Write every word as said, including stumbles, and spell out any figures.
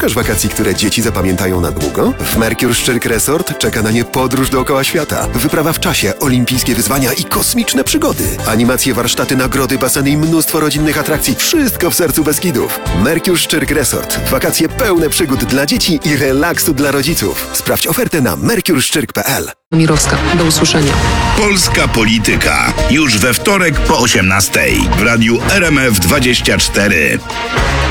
Szukasz wakacji, które dzieci zapamiętają na długo? W Mercure Szczyrk Resort czeka na nie podróż dookoła świata. Wyprawa w czasie, olimpijskie wyzwania i kosmiczne przygody. Animacje, warsztaty, nagrody, baseny i mnóstwo rodzinnych atrakcji. Wszystko w sercu Beskidów. Mercure Szczyrk Resort. Wakacje pełne przygód dla dzieci i relaksu dla rodziców. Sprawdź ofertę na mercure szczyrk kropka p l. Mirowska. Do usłyszenia. Polska Polityka. Już we wtorek po osiemnastej w radiu R M F dwadzieścia cztery.